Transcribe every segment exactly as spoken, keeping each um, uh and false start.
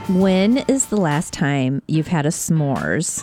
When is the last time you've had a s'mores?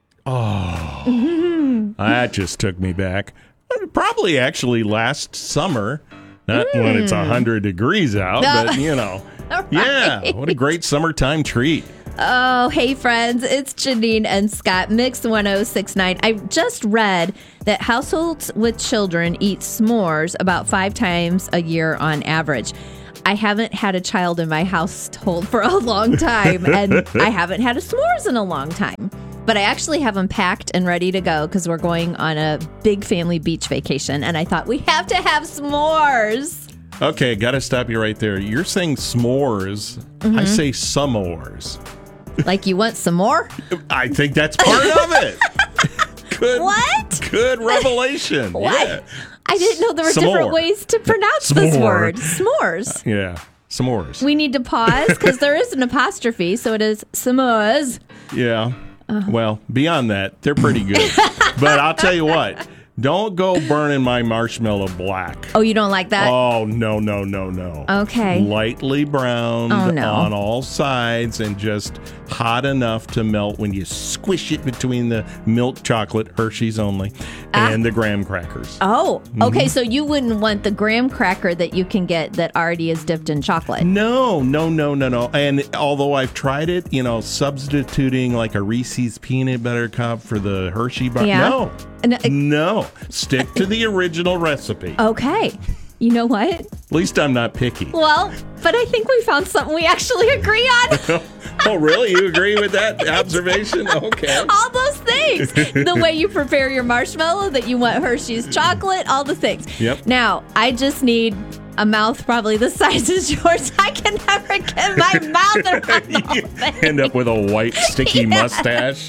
Oh, that just took me back. Probably actually last summer, not mm. when it's one hundred degrees out, no. but you know. Right. Yeah, what a great summertime treat. Oh, hey, friends. It's Janine and Scott, Mix one oh six point nine. I just read that households with children eat s'mores about five times a year on average. I haven't had a child in my household for a long time, and I haven't had a s'mores in a long time. But I actually have them packed and ready to go because we're going on a big family beach vacation, and I thought we have to have s'mores. Okay, got to stop you right there. You're saying s'mores. Mm-hmm. I say s'mores. Like you want some more? I think that's part of it. Good, what? Good revelation. What? Yeah. I didn't know there were S'more. different ways to pronounce S'more. this word. S'mores. Uh, yeah, s'mores. We need to pause because there is an apostrophe, so it is s'mores. Yeah. Uh. Well, beyond that, they're pretty good. But I'll tell you what. Don't go burning my marshmallow black. Oh, you don't like that? Oh, no, no, no, no. Okay. Lightly browned oh, no. on all sides and just hot enough to melt when you squish it between the milk chocolate, Hershey's only, ah. and the graham crackers. Oh, okay. Mm-hmm. So you wouldn't want the graham cracker that you can get that already is dipped in chocolate? No, no, no, no, no. And although I've tried it, you know, substituting like a Reese's peanut butter cup for the Hershey bar. Yeah. No. No. No. Stick to the original recipe. Okay. You know what? At least I'm not picky. Well, but I think we found something we actually agree on. Oh, really? You agree with that observation? Okay. All those things. The way you prepare your marshmallow, that you want Hershey's chocolate, all the things. Yep. Now, I just need a mouth probably the size as yours. I can never get my mouth around the whole thing. End up with a white, sticky yeah. mustache.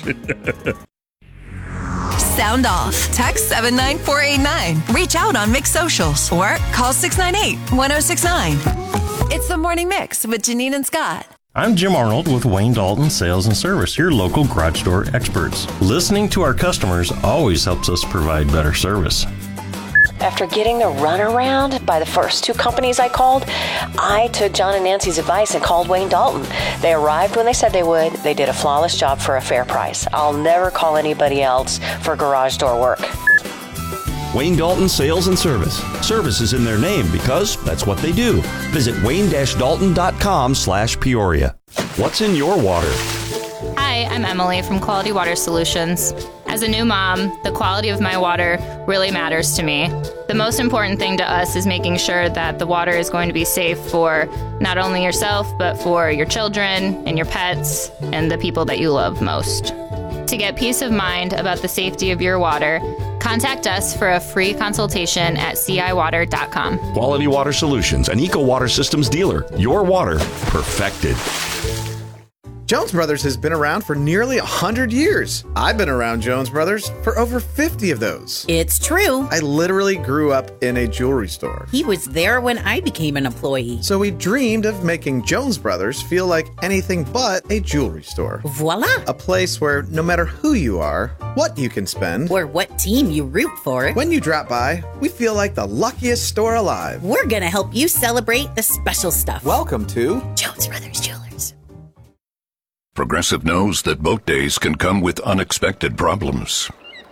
Sound off. Text seven nine four eight nine. Reach out on Mix Socials or call six nine eight, one oh six nine. It's the Morning Mix with Janine and Scott. I'm Jim Arnold with Wayne Dalton Sales and Service, your local garage door experts. Listening to our customers always helps us provide better service. After getting the runaround by the first two companies I called, I took John and Nancy's advice and called Wayne Dalton. They arrived when they said they would. They did a flawless job for a fair price. I'll never call anybody else for garage door work. Wayne Dalton Sales and Service. Service is in their name because that's what they do. Visit wayne dash dalton dot com slash Peoria. What's in your water? Hi, I'm Emily from Quality Water Solutions. As a new mom, the quality of my water really matters to me. The most important thing to us is making sure that the water is going to be safe for not only yourself, but for your children and your pets and the people that you love most. To get peace of mind about the safety of your water, contact us for a free consultation at c i water dot com. Quality Water Solutions, an Eco Water Systems dealer. Your water perfected. Jones Brothers has been around for nearly one hundred years. I've been around Jones Brothers for over fifty of those. It's true. I literally grew up in a jewelry store. He was there when I became an employee. So we dreamed of making Jones Brothers feel like anything but a jewelry store. Voila! A place where no matter who you are, what you can spend, or what team you root for, when you drop by, we feel like the luckiest store alive. We're gonna help you celebrate the special stuff. Welcome to Jones Brothers Jewelers. Progressive knows that boat days can come with unexpected problems.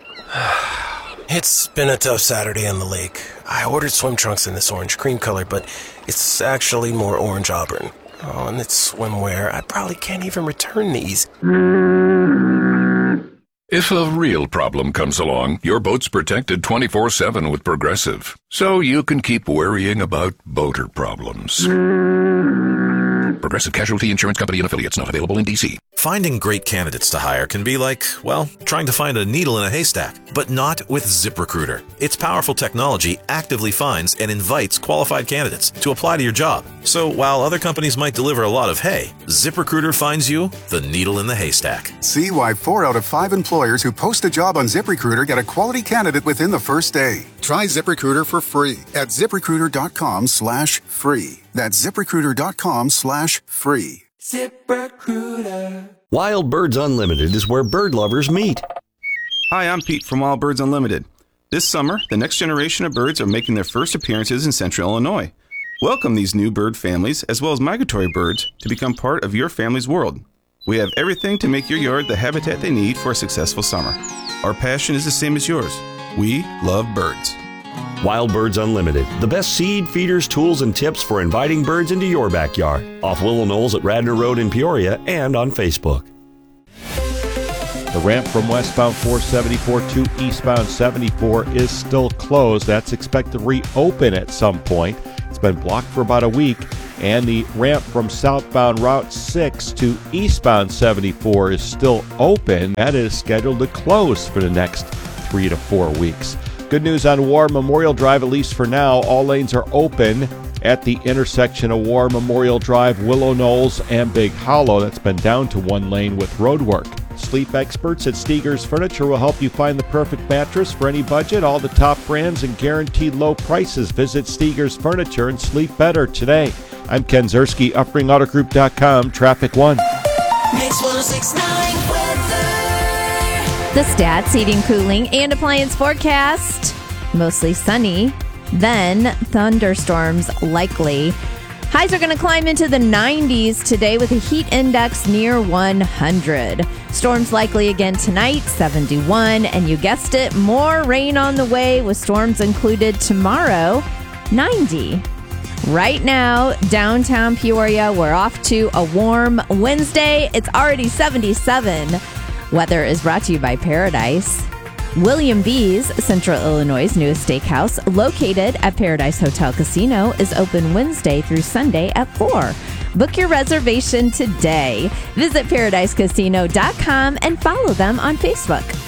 It's been a tough Saturday on the lake. I ordered swim trunks in this orange cream color, but it's actually more orange auburn. Oh, and it's swimwear. I probably can't even return these. If a real problem comes along, your boat's protected twenty-four seven with Progressive, so you can keep worrying about boater problems. Progressive Casualty Insurance Company and Affiliates, not available in D C. Finding great candidates to hire can be like, well, trying to find a needle in a haystack, but not with ZipRecruiter. Its powerful technology actively finds and invites qualified candidates to apply to your job. So while other companies might deliver a lot of hay, ZipRecruiter finds you the needle in the haystack. See why four out of five employers who post a job on ZipRecruiter get a quality candidate within the first day. Try ZipRecruiter for free at ZipRecruiter.com slash free. That's ZipRecruiter.com slash free. ZipRecruiter. Wild Birds Unlimited is where bird lovers meet. Hi, I'm Pete from Wild Birds Unlimited. This summer, the next generation of birds are making their first appearances in Central Illinois. Welcome these new bird families, as well as migratory birds, to become part of your family's world. We have everything to make your yard the habitat they need for a successful summer. Our passion is the same as yours. We love birds. Wild Birds Unlimited, the best seed, feeders, tools, and tips for inviting birds into your backyard. Off Willow Knolls at Radnor Road in Peoria and on Facebook. The ramp from westbound four seventy-four to eastbound seventy-four is still closed. That's expected to reopen at some point. It's been blocked for about a week. And the ramp from southbound Route six to eastbound seventy-four is still open. That is scheduled to close for the next three to four weeks. Good news on War Memorial Drive, at least for now. All lanes are open at the intersection of War Memorial Drive, Willow Knolls, and Big Hollow. That's been down to one lane with road work. Sleep experts at Steger's Furniture will help you find the perfect mattress for any budget. All the top brands and guaranteed low prices. Visit Steger's Furniture and sleep better today. I'm Ken Zerski, Uppring Auto Group dot com, Traffic One. Mix one oh six point nine weather. The Stats Heating, Cooling, and Appliance forecast. Mostly sunny, then thunderstorms likely. Highs are going to climb into the nineties today with a heat index near one hundred. Storms likely again tonight, seventy-one. And you guessed it, more rain on the way with storms included tomorrow, ninety. Right now, downtown Peoria, we're off to a warm Wednesday. It's already seventy-seven. Weather is brought to you by Paradise. William B's, Central Illinois' newest steakhouse, located at Paradise Hotel Casino, is open Wednesday through Sunday at four. Book your reservation today. Visit paradise casino dot com and follow them on Facebook.